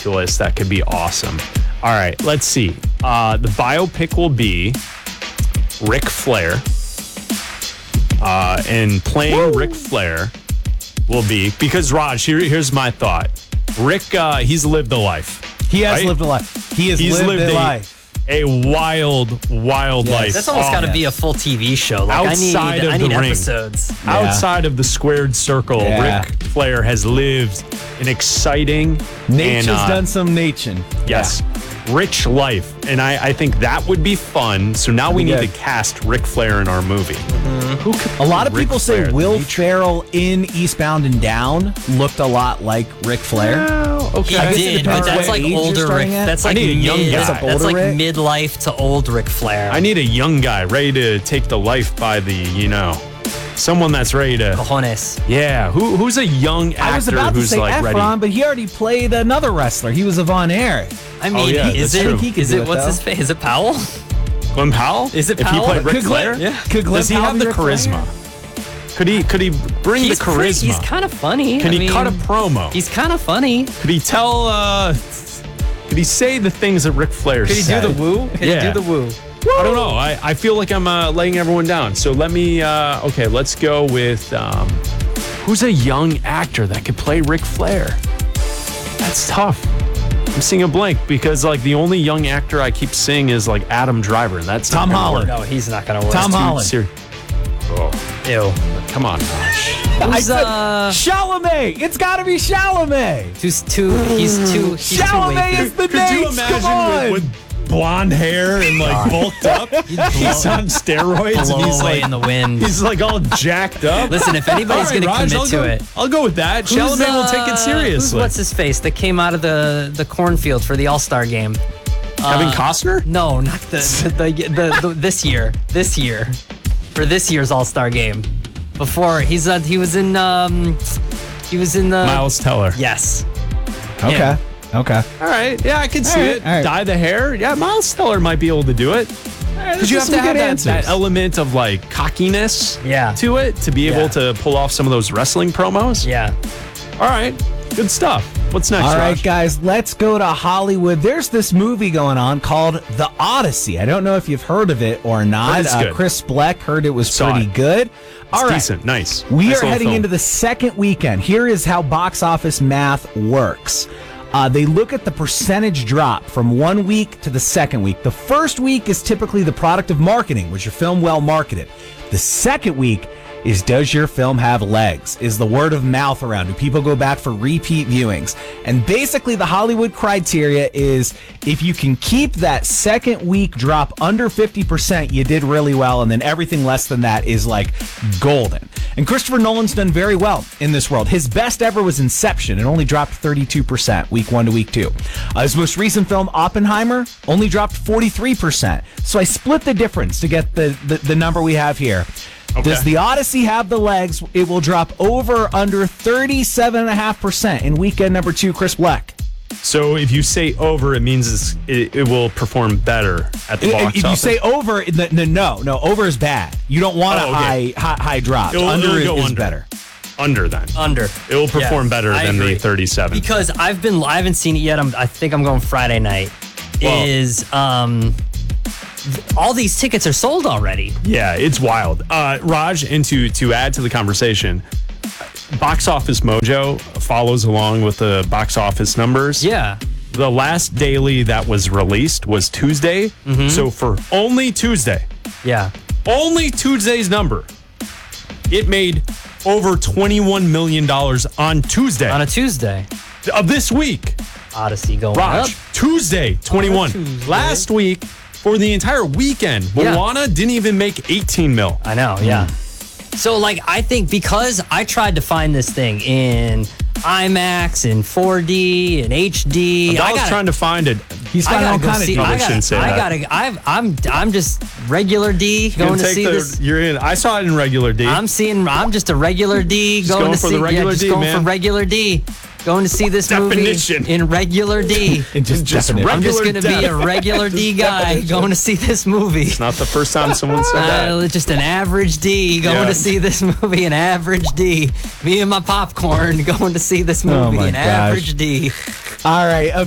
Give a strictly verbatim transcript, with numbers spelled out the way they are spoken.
ridiculous. That could be awesome. All right, let's see. Uh, the biopic will be Ric Flair. Uh, and playing Woo! Ric Flair will be, because Raj, here, here's my thought. Rick, uh, he's lived a life. He has right? lived a life. He has he's lived, lived a, a life. A wild, wild Yes. life. That's almost Oh, got to yes. be a full T V show. Like, Outside I need, of I need the ring. episodes. Yeah. Outside of the squared circle, Yeah. Ric Flair has lived an exciting Nature's and, uh, done some nation. Yes. Rich life. And I, I think that would be fun. So now we That'd need be to good. cast Ric Flair in our movie. Who could A lot of Ric people Flair? say Will Ferrell in Eastbound and Down looked a lot like Ric Flair. Oh, okay. He I guess it did, depends but that's what like age you're older Ric. starting at. That's I like need a young mid, guy. That's Older like Ric? midlife to old Ric Flair. I need a young guy ready to take the life by the, you know, someone that's ready to. Cojones. Yeah. Who Who's a young actor I was about to who's say like Efron, ready? but he already played another wrestler. He was a Von Erich. I mean, yeah, is that's it? true. He could Is do it? it, What's though. his face? Is it Powell? Glenn Powell? Is it If he Powell? played Ric Could Glenn- Flair? Yeah. Could Glenn Does he Powell have be the Ric Flair? charisma? Could he Could he bring He's the pretty- charisma? he's kind of funny. Can I he mean, cut a promo? He's kind of funny. Could he tell? Uh, could he say the things that Ric Flair Could he said? do the woo? Could Yeah. he do the woo? I don't know. I, I feel like I'm uh, laying everyone down. So let me. Uh, okay, let's go with um, who's a young actor that could play Ric Flair. That's tough. I'm seeing a blank because like the only young actor I keep seeing is like Adam Driver, and that's Tom not gonna Holland. work. No, he's not gonna work. Tom Too Holland. ser- Oh, Ew. come on, Raj. I Who's, said uh, Chalamet. It's got to be Chalamet. Too, too, he's too, he's too Chalamet wavy. is the Could name. you Come imagine on. with, with blonde hair and like bulked up? He's on steroids and blow he's away like in the wind. he's like all jacked up. Listen, if anybody's All right, gonna Raj, commit I'll to go, it, I'll go with that. who's, Chalamet will take uh, it seriously. Who's, what's his face that came out of the the cornfield for the All Star game? Kevin Uh, Costner? No, not the the, the, the, the this year. This year, for this year's All Star game. Before he's uh, he was in um he was in the Miles Teller. Yes. Okay. Yeah. Okay. All right. Yeah, I can see right, it. all right. Dye the hair. Yeah, Miles Teller might be able to do it. Because you have some to have good that, answers. that element of like cockiness Yeah. to it to be able Yeah. to pull off some of those wrestling promos. Yeah. All right. Good stuff. What's next, All right, Raj? guys, let's go to Hollywood. There's this movie going on called The Odyssey. I don't know if you've heard of it or not. Heard it's Uh, good. Chris Bleck heard it was Saw pretty it. good. All It's right. decent. Nice. We Nice are little heading film. into the second weekend. Here is how box office math works. Uh, they look at the percentage drop from one week to the second week. The first week is typically the product of marketing. Was your film well marketed? The second week is, does your film have legs? Is the word of mouth around? Do people go back for repeat viewings? And basically the Hollywood criteria is if you can keep that second week drop under fifty percent, you did really well, and then everything less than that is like golden. And Christopher Nolan's done very well in this world. His best ever was Inception. It only dropped thirty-two percent week one to week two. Uh, his most recent film, Oppenheimer, only dropped forty-three percent. So I split the difference to get the, the, the number we have here. Okay. Does The Odyssey have the legs? It will drop over under thirty-seven point five percent in weekend number two, Chris Bleck. So if you say over, it means it's, it, it will perform better at the If, box if you office. say over, no, no, no, no, over is bad. You don't want Oh, a okay. high, high high drop. It'll- under it'll is, go is under. better. Under then. Under. It will perform Yeah, better I than agree. the thirty-seven. Because I've been I haven't seen it yet. I'm, I think I'm going Friday night. Well- is um th- all these tickets are sold already. Yeah, it's wild. Uh, Raj, and to, to add to the conversation, Box Office Mojo follows along with the box office numbers. Yeah. The last daily that was released was Tuesday. Mm-hmm. So for only Tuesday, Yeah. only Tuesday's number, it made over twenty-one million dollars on Tuesday On a Tuesday. of this week. Odyssey going Raj, up. Tuesday, twenty-one. Tuesday. Last week, for the entire weekend, Yeah. Moana didn't even make eighteen mil. I know, yeah. So like I think because I tried to find this thing in IMAX and four D and H D. I, I was gotta, trying to find it. He's I finding all gotta go kind of see. deals. I I shouldn't say gotta. I that. gotta. I've, I'm. I'm just regular D You're going gonna to take see the- this. You're in. I saw it in regular D. I'm seeing. I'm just a regular D Just going, going to for see. the regular yeah, just D, going man. for regular D. Going to see this Definition. movie in regular D. And just, Just definite. I'm just regular going to be a depth. regular D guy going to see this movie. Not the first time someone said that. Uh, just an average D going Yeah. to see this movie, an average D. Me and my popcorn going to see this movie, Oh my an gosh. average D. All right.